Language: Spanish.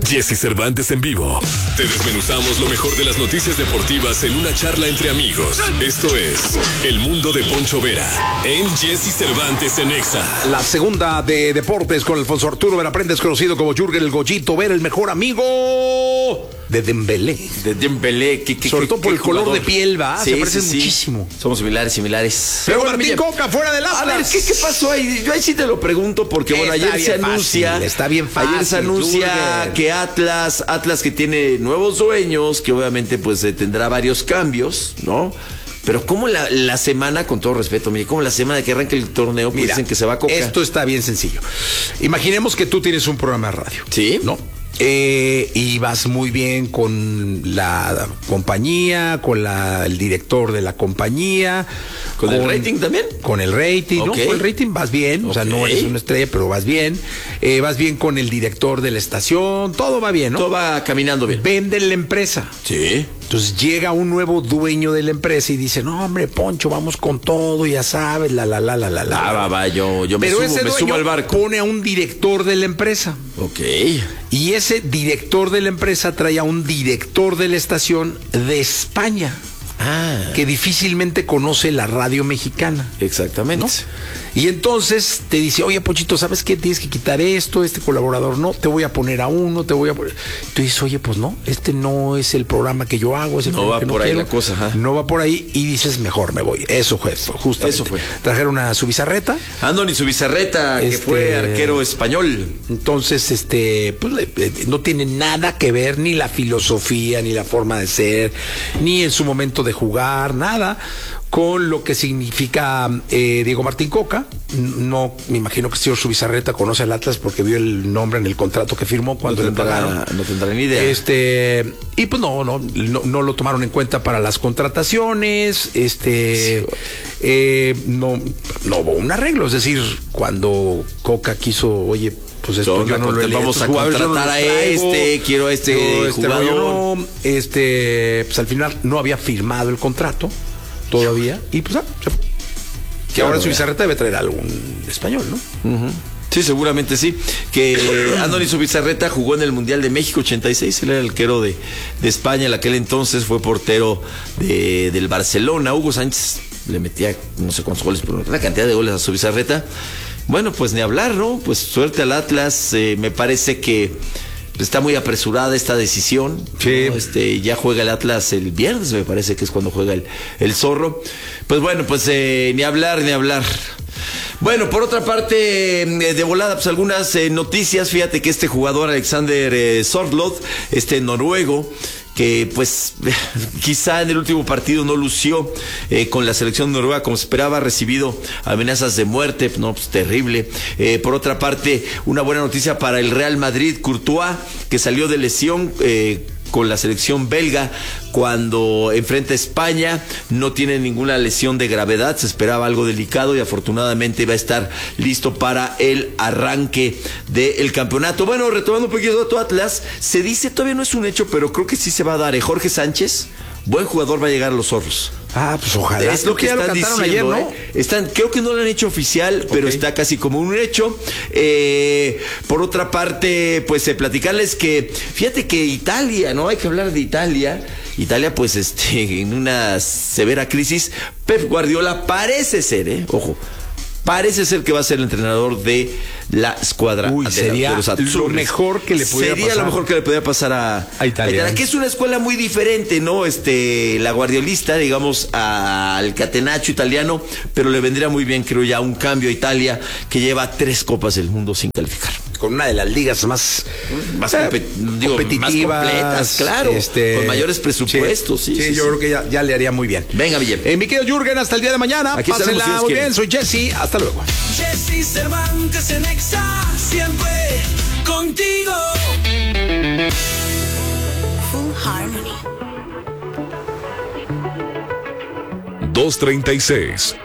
Jesse Cervantes en vivo. Te desmenuzamos lo mejor de las noticias deportivas en una charla entre amigos. Esto es El Mundo de Poncho Vera en Jesse Cervantes en Exa. La segunda de deportes con Alfonso Arturo Veraprendes, conocido como Jürgen el Goyito Vera, el mejor amigo de Dembélé. Sobre todo por el color de piel, ¿va? Sí, se parecen sí. muchísimo. Somos similares. Pero Martín Coca, fuera del Atlas. A ver, ¿qué pasó ahí? Yo ahí sí te lo pregunto porque, bueno, ayer se anuncia... Está bien fácil. Ayer se anuncia que Atlas que tiene nuevos dueños, que obviamente pues tendrá varios cambios, ¿no? Pero como la semana, con todo respeto, mire, como la semana que arranca el torneo, pues dicen que se va a Coca. Esto está bien sencillo. Imaginemos que tú tienes un programa de radio. ¿Sí? ¿No? Y vas muy bien con la compañía, con el director de la compañía. ¿Con el rating también? Con el rating, okay. ¿no? Con el rating vas bien, o sea, no eres una estrella, pero vas bien. Vas bien con el director de la estación, todo va bien, ¿no? Todo va caminando bien. Venden la empresa. Sí. Entonces llega un nuevo dueño de la empresa y dice, no, hombre, Poncho, vamos con todo, ya sabes, yo me subo al barco. Pone a un director de la empresa. Ok. Y ese director de la empresa trae a un director de la estación de España. Que difícilmente conoce la radio mexicana. Exactamente. ¿No? Y entonces te dice, oye, Ponchito, ¿sabes qué? Tienes que quitar esto, este colaborador no, te voy a poner a uno, Tú dices, oye, pues no, este no es el programa que yo hago, no va por ahí la cosa, ajá. No va por ahí, y dices, mejor me voy. Eso fue, justamente. Eso fue. Trajeron a Zubizarreta. Andoni Zubizarreta, que fue arquero español. Entonces, pues no tiene nada que ver ni la filosofía, ni la forma de ser, ni en su momento de jugar, nada con lo que significa Diego Martín Coca. No, me imagino que el señor Zubizarreta conoce al Atlas porque vio el nombre en el contrato que firmó cuando le pagaron. No tendrá ni idea. Y pues no lo tomaron en cuenta para las contrataciones. No hubo un arreglo. Es decir, cuando Coca quiso, oye, pues esto yo no lo vamos a contratar a quiero a este jugador. Pues al final no había firmado el contrato todavía, y pues que ahora Zubizarreta debe traer algún español, ¿no? Uh-huh. Sí, seguramente sí. Que Andoni Zubizarreta jugó en el Mundial de México 86, él era el arquero de España, en aquel entonces fue portero del Barcelona. Hugo Sánchez le metía no sé cuántos goles, pero una cantidad de goles a Zubizarreta. Bueno, pues ni hablar, ¿no? Pues suerte al Atlas. Me parece que está muy apresurada esta decisión. Sí. ¿No? Ya juega el Atlas el viernes, me parece que es cuando juega el Zorro. Pues bueno, pues ni hablar. Bueno, por otra parte, de volada, pues algunas noticias. Fíjate que este jugador, Alexander Sorloth, noruego, que pues quizá en el último partido no lució con la selección noruega como se esperaba, recibido amenazas de muerte, no, pues terrible. Por otra parte, una buena noticia para el Real Madrid, Courtois, que salió de lesión con la selección belga cuando enfrenta a España, no tiene ninguna lesión de gravedad, se esperaba algo delicado y afortunadamente va a estar listo para el arranque del campeonato. Bueno, retomando un poquito de tu Atlas, se dice, todavía no es un hecho, pero creo que sí se va a dar. Jorge Sánchez, buen jugador, va a llegar a los Zorros. Pues ojalá. Es lo que están diciendo ayer, ¿no? Creo que no lo han hecho oficial, pero está casi como un hecho. Por otra parte, pues platicarles que, fíjate que Italia, ¿no? Hay que hablar de Italia. Italia, pues, en una severa crisis. Pep Guardiola parece ser, parece ser que va a ser el entrenador de la escuadra. Sería lo mejor que le pudiera pasar. Sería lo mejor que le podía pasar a Italia. Que es una escuela muy diferente, ¿no? La guardiolista, digamos, al catenaccio italiano, pero le vendría muy bien, creo ya, un cambio a Italia, que lleva 3 Copas del Mundo sin calificar. Con una de las ligas más competitivas, más completas, claro, con mayores presupuestos. Sí, yo creo que ya le haría muy bien. Venga, bien. Mi querido Jürgen, hasta el día de mañana. Aquí pásenla muy bien, soy Jesse, hasta luego. Jesse Cervantes en Exa, siempre contigo. Full Harmony. 2:36